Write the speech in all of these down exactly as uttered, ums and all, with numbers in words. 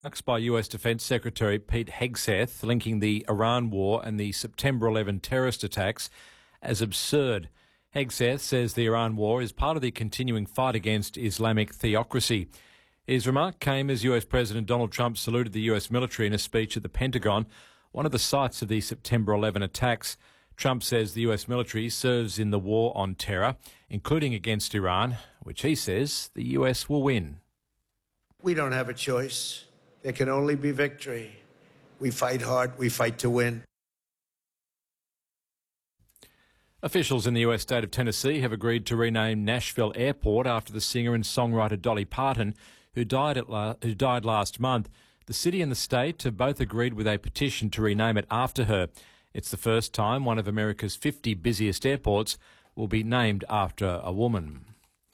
Remarks by U S Defence Secretary Pete Hegseth linking the Iran war and the September eleventh terrorist attacks as absurd. Hegseth says the Iran war is part of the continuing fight against Islamic theocracy. His remark came as U S President Donald Trump saluted the U S military in a speech at the Pentagon, one of the sites of the September eleventh attacks. Trump says the U S military serves in the war on terror, including against Iran, which he says the U S will win. We don't have a choice. There can only be victory. We fight hard. We fight to win. Officials in the U S state of Tennessee have agreed to rename Nashville Airport after the singer and songwriter Dolly Parton, who died, at la- who died last month. The city and the state have both agreed with a petition to rename it after her. It's the first time one of America's fifty busiest airports will be named after a woman.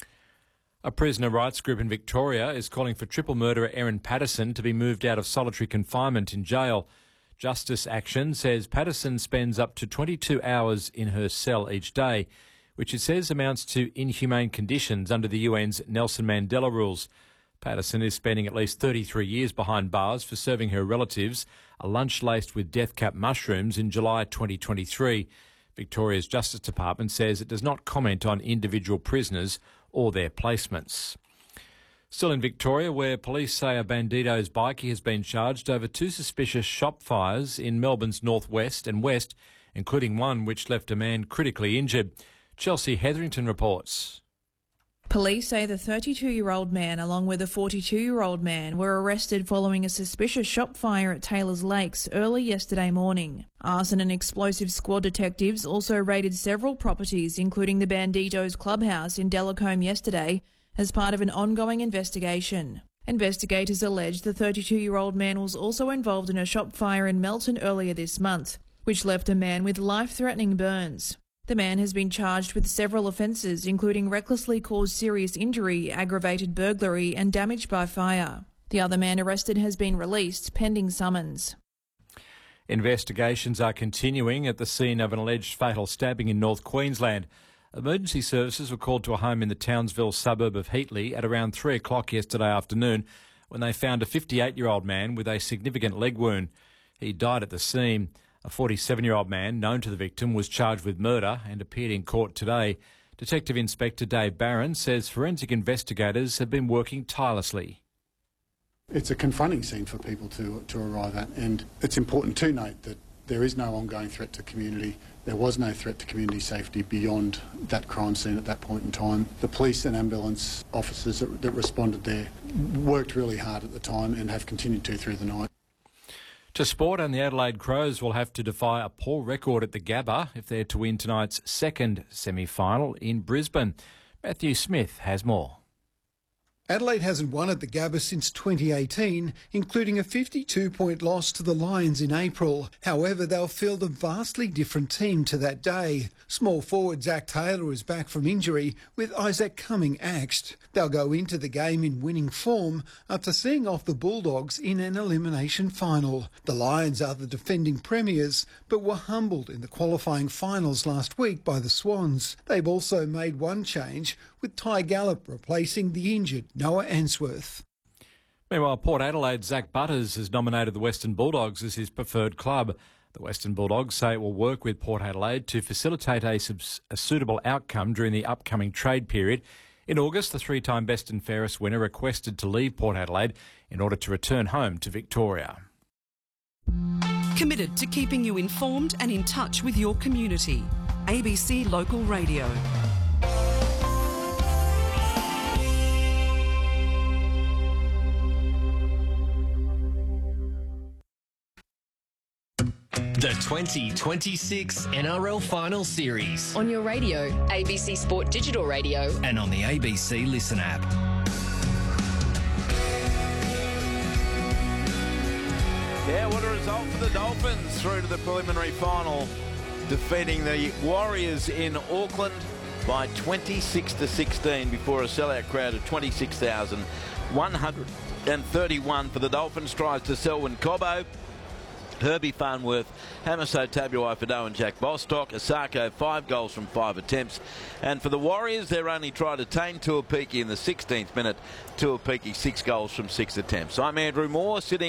A prisoner rights group in Victoria is calling for triple murderer Erin Patterson to be moved out of solitary confinement in jail. Justice Action says Patterson spends up to twenty-two hours in her cell each day, which it says amounts to inhumane conditions under the U N's Nelson Mandela rules. Patterson is spending at least thirty-three years behind bars for serving her relatives a lunch laced with death cap mushrooms in July twenty twenty-three. Victoria's Justice Department says it does not comment on individual prisoners or their placements. Still in Victoria, where police say a Bandido's bikie has been charged over two suspicious shop fires in Melbourne's northwest and west, including one which left a man critically injured. Chelsea Hetherington reports. Police say the thirty-two-year-old man along with a forty-two-year-old man were arrested following a suspicious shop fire at Taylor's Lakes early yesterday morning. Arson and explosive squad detectives also raided several properties, including the Bandido's clubhouse in Delacombe yesterday, as part of an ongoing investigation. Investigators allege the thirty-two-year-old man was also involved in a shop fire in Melton earlier this month, which left a man with life-threatening burns. The man has been charged with several offences, including recklessly caused serious injury, aggravated burglary and damage by fire. The other man arrested has been released, pending summons. Investigations are continuing at the scene of an alleged fatal stabbing in North Queensland. Emergency services were called to a home in the Townsville suburb of Heatley at around three o'clock yesterday afternoon when they found a fifty-eight-year-old man with a significant leg wound. He died at the scene. A forty-seven-year-old man known to the victim was charged with murder and appeared in court today. Detective Inspector Dave Barron says forensic investigators have been working tirelessly. It's a confronting scene for people to, to arrive at, and it's important to note that there is no ongoing threat to community. There was no threat to community safety beyond that crime scene at that point in time. The police and ambulance officers that, that responded there worked really hard at the time and have continued to through the night. To sport, and the Adelaide Crows will have to defy a poor record at the Gabba if they're to win tonight's second semi-final in Brisbane. Matthew Smith has more. Adelaide hasn't won at the Gabba since twenty eighteen, including a fifty-two point loss to the Lions in April. However, they'll field a vastly different team to that day. Small forward Zach Taylor is back from injury, with Isaac Cumming axed. They'll go into the game in winning form after seeing off the Bulldogs in an elimination final. The Lions are the defending premiers, but were humbled in the qualifying finals last week by the Swans. They've also made one change, with Ty Gallop replacing the injured Noah Answorth. Meanwhile, Port Adelaide's Zach Butters has nominated the Western Bulldogs as his preferred club. The Western Bulldogs say it will work with Port Adelaide to facilitate a, subs- a suitable outcome during the upcoming trade period. In August, the three-time Best and Fairest winner requested to leave Port Adelaide in order to return home to Victoria. Committed to keeping you informed and in touch with your community. A B C Local Radio. The twenty twenty-six N R L Final Series. On your radio, A B C Sport Digital Radio. And on the A B C Listen app. Yeah, what a result for the Dolphins through to the preliminary final, defeating the Warriors in Auckland by twenty-six to sixteen before a sellout crowd of twenty-six thousand one hundred thirty-one for the Dolphins. Tries to Selwyn Cobbo. Herbie Farnworth, Hamaso Tabuai-Fidow and Jack Bostock. Asako, five goals from five attempts. And for the Warriors, they're only tried to tame Tuapiki in the sixteenth minute. Tuapiki, six goals from six attempts. I'm Andrew Moore, sitting